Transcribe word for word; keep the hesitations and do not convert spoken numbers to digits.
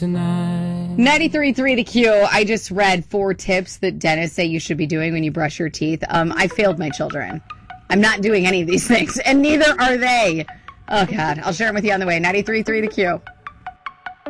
tonight. ninety-three point three The Q. I just read four tips that dentists say you should be doing when you brush your teeth. Um, I failed my children. I'm not doing any of these things, and neither are they. Oh, God. I'll share them with you on the way. ninety-three point three The Q.